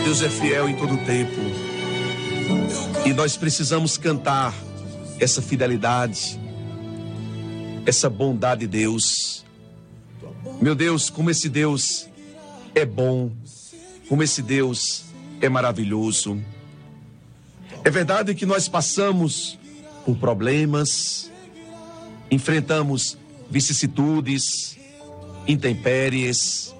Deus é fiel em todo o tempo. E nós precisamos cantar essa fidelidade, essa bondade de Deus. Meu Deus, como esse Deus é bom, como esse Deus é maravilhoso. É verdade que nós passamos por problemas, enfrentamos vicissitudes, intempéries,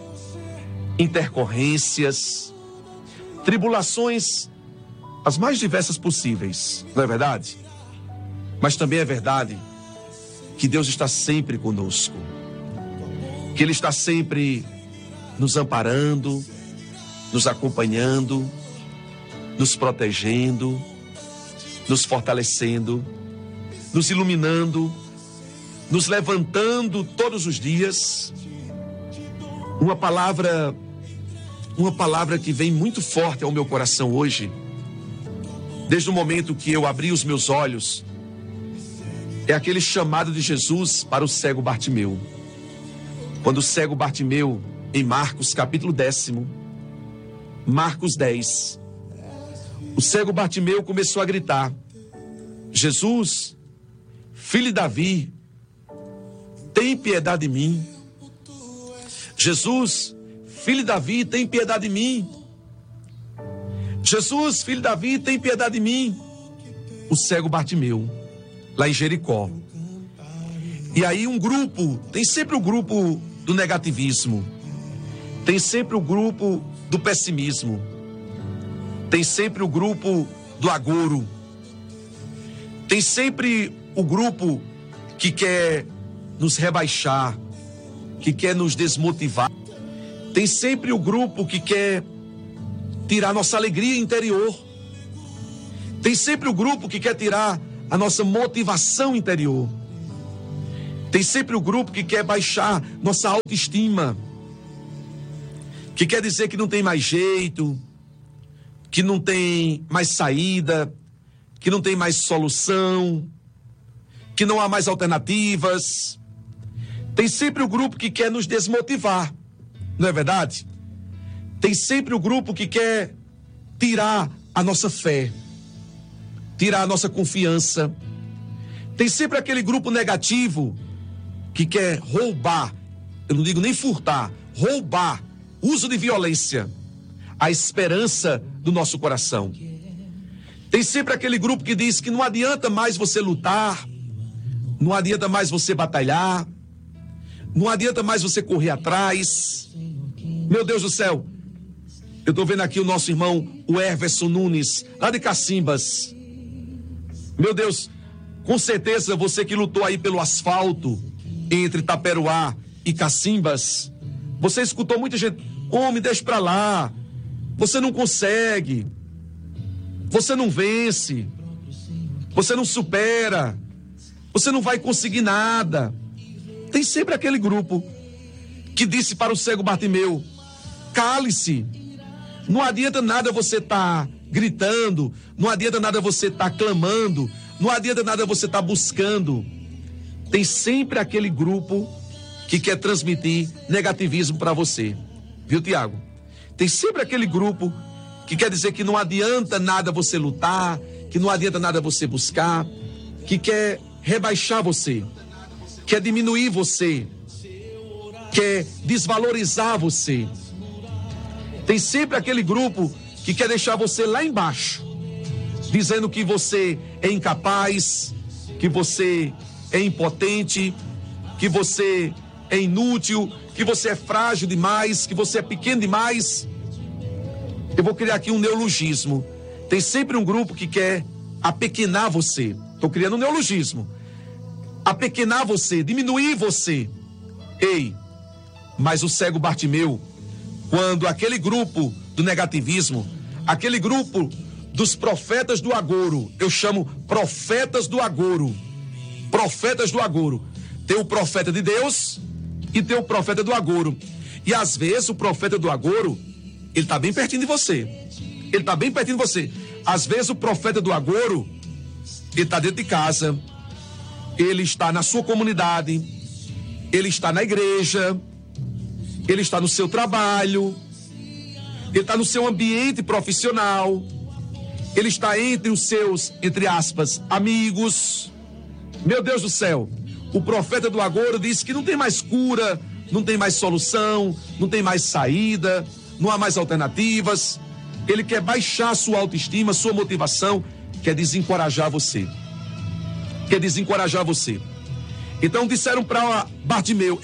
intercorrências, tribulações as mais diversas possíveis, não é verdade? Mas também é verdade que Deus está sempre conosco, que Ele está sempre nos amparando, nos acompanhando, nos protegendo, nos fortalecendo, nos iluminando, nos levantando todos os dias. Uma palavra que vem muito forte ao meu coração hoje, desde o momento que eu abri os meus olhos, é aquele chamado de Jesus para o cego Bartimeu. Quando o cego Bartimeu, em Marcos capítulo 10, Marcos 10, o cego Bartimeu começou a gritar: Jesus, filho de Davi, tem piedade de mim. Jesus, filho de Davi, tem piedade de mim. Jesus, filho de Davi, tem piedade de mim. O cego Bartimeu, lá em Jericó. E aí tem sempre o grupo do negativismo, tem sempre o grupo do pessimismo, tem sempre o grupo do agouro, tem sempre o grupo que quer nos rebaixar, que quer nos desmotivar, tem sempre o grupo que quer tirar nossa alegria interior, tem sempre o grupo que quer tirar a nossa motivação interior, tem sempre o grupo que quer baixar nossa autoestima, que quer dizer que não tem mais jeito, que não tem mais saída, que não tem mais solução, que não há mais alternativas. Tem sempre o grupo que quer nos desmotivar, não é verdade? Tem sempre o grupo que quer tirar a nossa fé, tirar a nossa confiança. Tem sempre aquele grupo negativo que quer roubar, eu não digo nem furtar, roubar, uso de violência, a esperança do nosso coração. Tem sempre aquele grupo que diz que não adianta mais você lutar, não adianta mais você batalhar, não adianta mais você correr atrás. Meu Deus do céu, eu estou vendo aqui o nosso irmão, o Everson Nunes, lá de Cacimbas. Meu Deus, com certeza você que lutou aí pelo asfalto entre Taperoá e Cacimbas, você escutou muita gente: homem, deixa pra lá, você não consegue, você não vence, você não supera, você não vai conseguir nada. Tem sempre aquele grupo que disse para o cego Bartimeu: cale-se, não adianta nada você estar gritando, não adianta nada você estar clamando, não adianta nada você estar buscando. Tem sempre aquele grupo que quer transmitir negativismo para você, viu, Tiago? Tem sempre aquele grupo que quer dizer que não adianta nada você lutar, que não adianta nada você buscar, que quer rebaixar você, quer diminuir você, quer desvalorizar você. Tem sempre aquele grupo que quer deixar você lá embaixo, dizendo que você é incapaz, que você é impotente, que você é inútil, que você é frágil demais, que você é pequeno demais. Eu vou criar aqui um neologismo. Tem sempre um grupo que quer apequenar você. Estou criando um neologismo. Apequenar você, diminuir você. Ei, mas o cego Bartimeu, quando aquele grupo do negativismo, aquele grupo dos profetas do agouro, eu chamo profetas do agouro, profetas do agouro, tem o profeta de Deus e tem o profeta do agouro. E às vezes o profeta do agouro, ele está bem pertinho de você, ele está bem pertinho de você. Às vezes o profeta do agouro, ele está dentro de casa, ele está na sua comunidade, ele está na igreja, ele está no seu trabalho, ele está no seu ambiente profissional, ele está entre os seus, entre aspas, amigos. Meu Deus do céu, o profeta do agouro disse que não tem mais cura, não tem mais solução, não tem mais saída, não há mais alternativas. Ele quer baixar sua autoestima, sua motivação, quer desencorajar você. Quer desencorajar você. Então disseram para Bartimeu: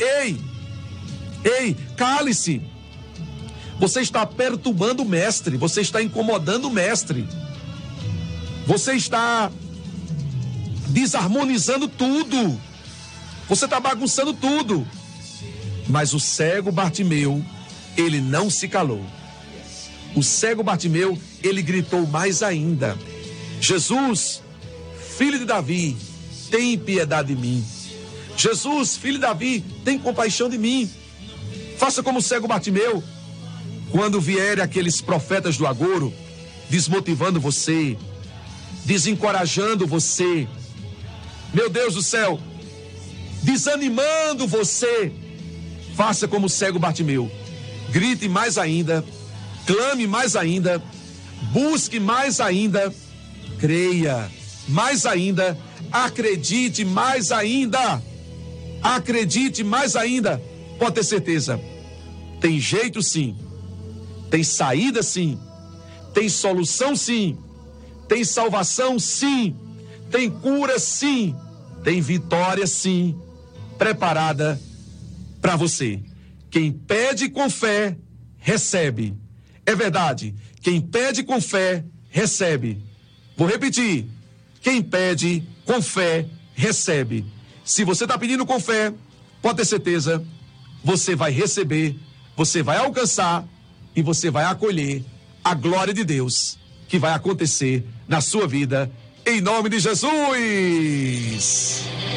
ei, cale-se. Você está perturbando o mestre, você está incomodando o mestre. Você está desarmonizando tudo. Você está bagunçando tudo. Mas o cego Bartimeu, ele não se calou. O cego Bartimeu, ele gritou mais ainda: Jesus, filho de Davi, tem piedade de mim. Jesus, filho de Davi, tem compaixão de mim. Faça como o cego Bartimeu. Quando vierem aqueles profetas do agouro, desmotivando você, desencorajando você, meu Deus do céu, desanimando você, faça como o cego Bartimeu. Grite mais ainda, clame mais ainda, busque mais ainda, creia mais ainda, acredite mais ainda, acredite mais ainda. Pode ter certeza, tem jeito sim, tem saída sim, tem solução sim, tem salvação sim, tem cura sim, tem vitória sim, preparada para você. Quem pede com fé, recebe. É verdade, quem pede com fé, recebe. Vou repetir, quem pede com fé, recebe. Se você está pedindo com fé, pode ter certeza, você vai receber, você vai alcançar e você vai acolher a glória de Deus que vai acontecer na sua vida, em nome de Jesus.